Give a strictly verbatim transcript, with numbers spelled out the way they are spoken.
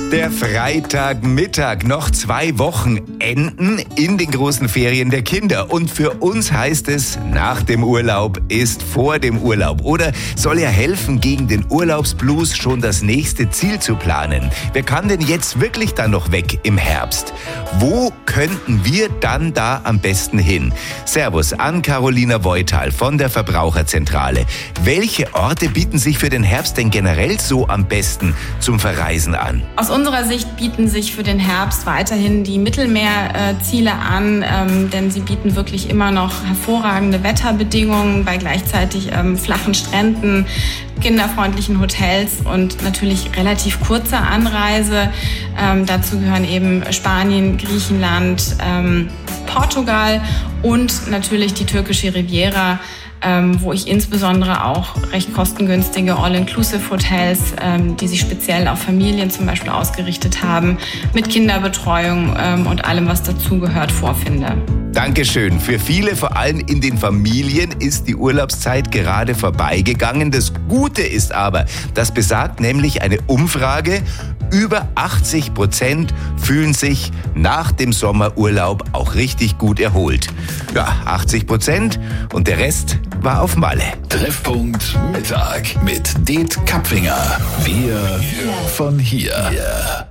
Der Freitagmittag, noch zwei Wochenenden in den großen Ferien der Kinder. Und für uns heißt es, nach dem Urlaub ist vor dem Urlaub. Oder soll ja helfen, gegen den Urlaubsblues schon das nächste Ziel zu planen. Wer kann denn jetzt wirklich dann noch weg im Herbst? Wo könnten wir dann da am besten hin? Servus an Carolina Voital von der Verbraucherzentrale. Welche Orte bieten sich für den Herbst denn generell so am besten zum Verreisen an? Aus unserer Sicht bieten sich für den Herbst weiterhin die Mittelmeerziele an, ähm, denn sie bieten wirklich immer noch hervorragende Wetterbedingungen bei gleichzeitig ähm, flachen Stränden, kinderfreundlichen Hotels und natürlich relativ kurzer Anreise. Ähm, dazu gehören eben Spanien, Griechenland, ähm, Portugal und natürlich die türkische Riviera, Ähm, wo ich insbesondere auch recht kostengünstige All-Inclusive-Hotels, ähm, die sich speziell auf Familien zum Beispiel ausgerichtet haben, mit Kinderbetreuung ähm, und allem, was dazugehört, vorfinde. Dankeschön. Für viele, vor allem in den Familien, ist die Urlaubszeit gerade vorbeigegangen. Das Gute ist aber, das besagt nämlich eine Umfrage, über achtzig Prozent fühlen sich nach dem Sommerurlaub auch richtig gut erholt. Ja, achtzig Prozent und der Rest war auf Malle. Treffpunkt Mittag mit Det Kapfinger. Wir von hier.